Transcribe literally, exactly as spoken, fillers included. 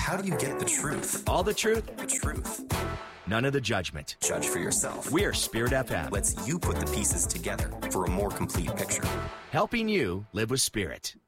how do you get the truth? All the truth, The truth. none of the judgment. Judge for yourself. We're Spirit F M. Lets you put the pieces together for a more complete picture. Helping you live with Spirit.